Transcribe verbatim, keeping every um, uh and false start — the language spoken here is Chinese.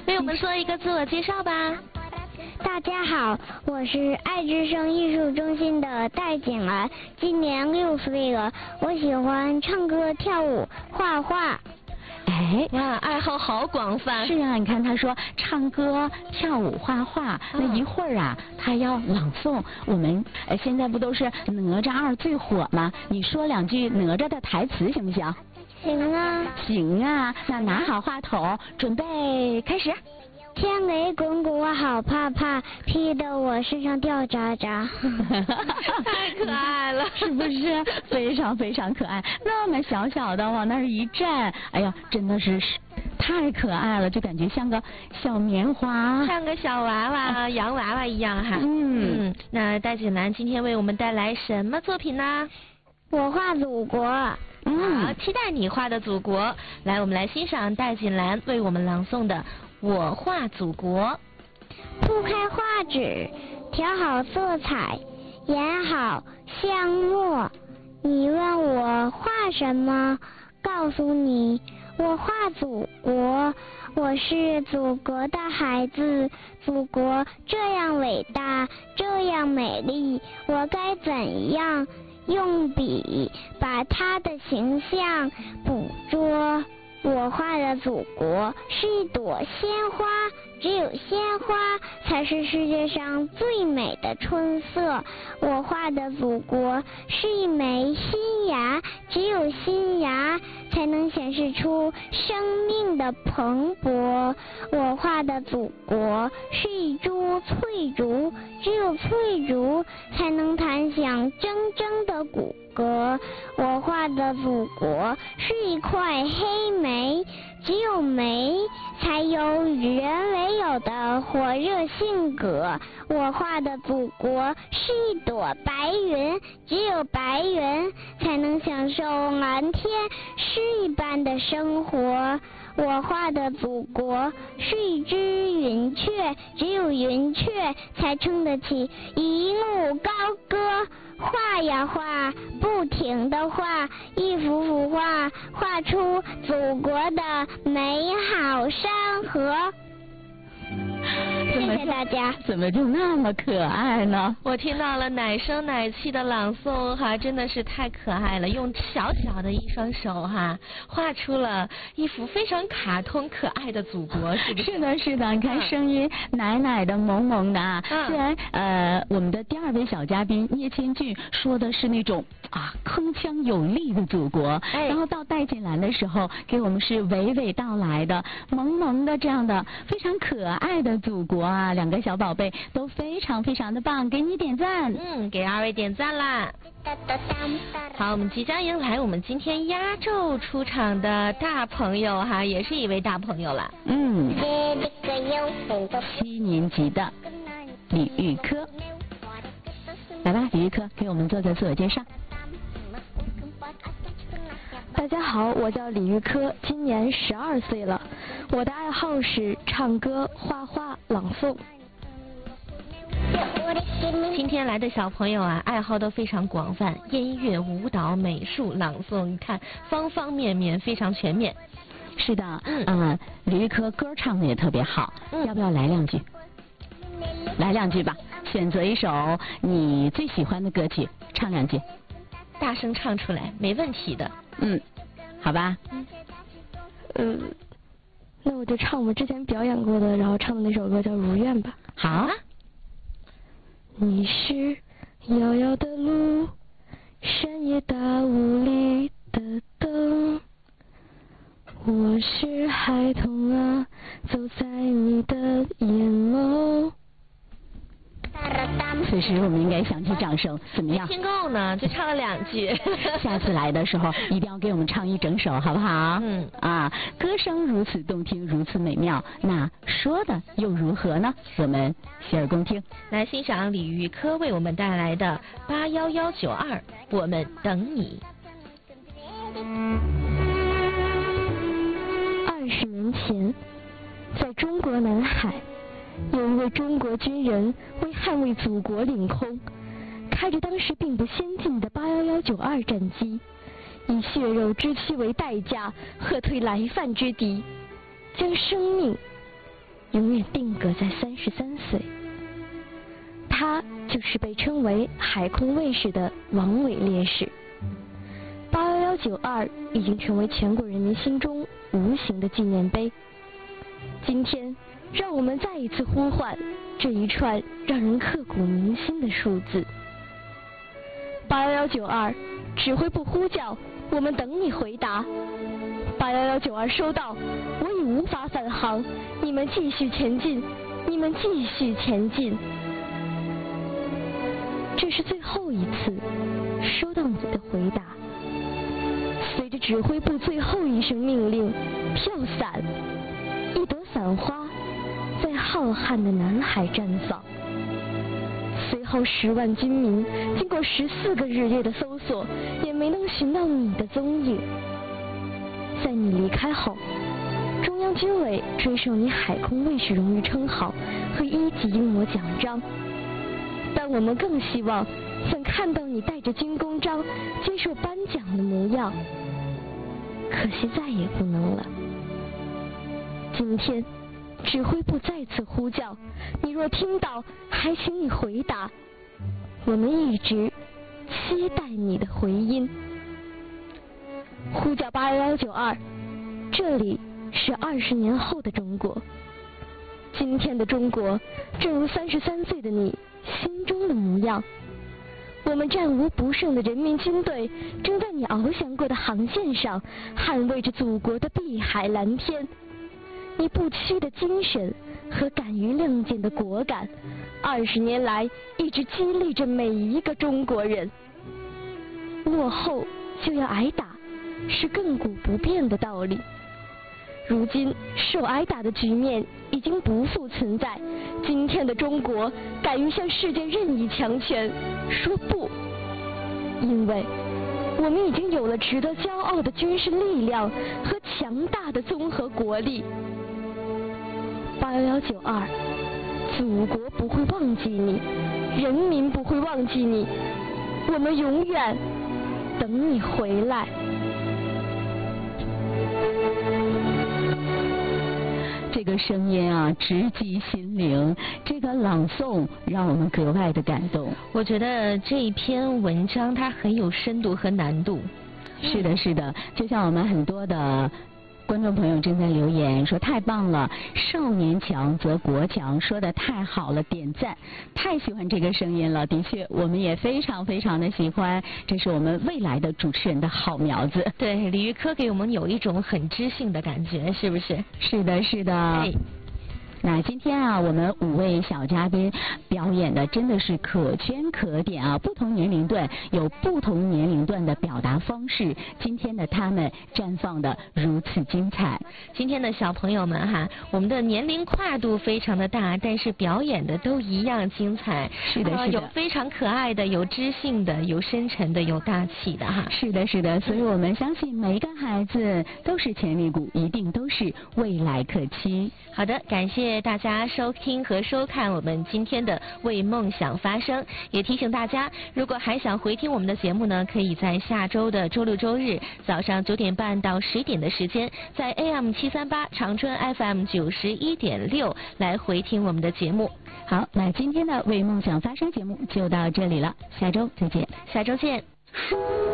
为我们做一个自我介绍吧。 大家好，我是爱之声艺术中心的戴景兰，今年六岁了。我喜欢唱歌、跳舞、画画。 哎，哇，爱好好广泛。 是啊，你看他说唱歌、跳舞、画画，那一会儿啊，他要朗诵。我们呃现在不都是哪吒二最火吗？你说两句哪吒的台词行不行？ 行啊。 行啊，那拿好话筒，准备开始。 天雷滚滚我好怕怕，劈得我身上掉渣渣。 太可爱了， 是不是？非常非常可爱，那么小小的往那儿一站，哎呀，真的是太可爱了，就感觉像个小棉花， 像个小娃娃、洋娃娃一样哈。 嗯嗯，那戴锦兰今天为我们带来什么作品呢？ 我画祖国。 嗯，好，期待你画的祖国。来，我们来欣赏戴锦兰为我们朗诵的《我画祖国》。 铺开画纸，调好色彩，研好香墨。你问我画什么？告诉你，我画祖国。我是祖国的孩子，祖国这样伟大，这样美丽，我该怎样用笔把它的形象捕捉？我画的祖国是一朵鲜花，只有鲜花才是世界上最美的春色。我画的祖国是一枚新芽，只有新芽才能显示出生命的蓬勃。我画的祖国是一株翠竹，只有翠竹才能弹响铮铮的骨骼。我画的祖国是一块黑莓，只有莓才有人为有的火热性格。我画的祖国是一朵白云，只有白云才能享受蓝天诗一般的生活。我画的祖国是一只云雀，只有云雀才撑得起一路高歌。画呀画，不停地画，一幅幅画画出祖国的美好山河。谢谢大家。 怎么就那么可爱呢？ 我听到了奶声奶气的朗诵哈，真的是太可爱了。用小小的一双手哈，画出了一幅非常卡通可爱的祖国，是不是？ 是的，是的，你看声音奶奶的、萌萌的啊。 嗯、 虽然呃，我们的第二位小嘉宾聂千俊说的是那种啊铿锵有力的祖国， 哎、 然后到戴锦兰的时候，给我们是娓娓道来的、萌萌的这样的非常可爱的祖国啊。两个小宝贝都非常非常的棒，给你点赞。 嗯，给二位点赞啦。好，我们即将迎来我们今天压轴出场的大朋友哈，也是一位大朋友了。 嗯，七年级的李玉科，来吧，李玉科，给我们做个自我介绍。 大家好，我叫李玉科，今年十二岁了。我的爱好是唱歌、画画、朗诵。 今天来的小朋友啊，爱好都非常广泛，音乐、舞蹈、美术、朗诵，你看方方面面，非常全面。 是的，嗯，呃、李玉科歌唱的也特别好，嗯，要不要来两句？来两句吧，选择一首你最喜欢的歌曲，唱两句。 大声唱出来，没问题的。 嗯，好吧。 嗯，呃，那我就唱我之前表演过的，然后唱的那首歌叫《如愿》吧。 好啊。 你是遥遥的路，山野大雾里的灯，我是孩童啊，走在你的眼眸。 此时我们应该响起掌声，怎么样？ 听够呢，就唱了两句。 下次来的时候一定要给我们唱一整首，好不好？ 嗯啊，歌声如此动听，如此美妙，那说的又如何呢？我们洗耳恭听， 来欣赏李玉科为我们带来的八幺幺九二，我们等你。 二十年前，在中国南海，有一位中国军人为捍卫祖国领空，开着当时并不先进的八幺幺九二战机，以血肉之躯为代价，喝退来犯之敌，将生命永远定格在三十三岁。他就是被称为海空卫士的王伟烈士。八一一九二已经成为全国人民心中无形的纪念碑。今天，让我们再一次呼唤这一串让人刻骨铭心的数字。八一一九二，指挥部呼叫，我们等你回答。八一一九二收到，我已无法返航，你们继续前进，你们继续前进。这是最后一次收到你的回答。随着指挥部最后一声命令，跳伞，一朵伞花在浩瀚的南海绽放。随后十万军民经过十四个日夜的搜索，也没能寻到你的踪影。在你离开后，中央军委追授你海空卫士荣誉称号和一级英模奖章，但我们更希望想看到你带着军功章接受颁奖的模样，可惜再也不能了。今天指挥部再次呼叫，你若听到，还请你回答，我们一直期待你的回音。呼叫八一一九二，这里是二十年后的中国。今天的中国，正如三十三岁的你心中的模样。我们战无不胜的人民军队，正在你翱翔过的航线上，捍卫着祖国的碧海蓝天。你不屈的精神和敢于亮剑的果敢，二十年来一直激励着每一个中国人。落后就要挨打，是亘古不变的道理。如今受挨打的局面已经不复存在，今天的中国敢于向世界任意强权说不，因为我们已经有了值得骄傲的军事力量和强大的综合国力。八一一九二，祖国不会忘记你，人民不会忘记你，我们永远等你回来。 这个声音啊，直击心灵，这个朗诵让我们格外的感动。 我觉得这一篇文章它很有深度和难度。 是的，是的，就像我们很多的观众朋友正在留言说太棒了，少年强则国强，说的太好了，点赞，太喜欢这个声音了。的确，我们也非常非常的喜欢，这是我们未来的主持人的好苗子。 对，李玉科给我们有一种很知性的感觉，是不是？ 是的，是的。 哎， 那今天啊，我们五位小嘉宾表演的真的是可圈可点啊！不同年龄段有不同年龄段的表达方式，今天的他们绽放的如此精彩。 今天的小朋友们哈，我们的年龄跨度非常的大，但是表演的都一样精彩。 是的，是的， 呃、有非常可爱的，有知性的，有深沉的，有大气的哈。 是的，是的，所以我们相信每一个孩子都是潜力股，一定都是未来可期。 好的，感谢大家收听和收看我们今天的为梦想发声，也提醒大家，如果还想回听我们的节目呢，可以在下周的周六周日早上九点半到十点的时间，在 A M 七三八长春 F M 九十一点六来回听我们的节目。 好，那今天的为梦想发声节目就到这里了，下周再见， 下周见。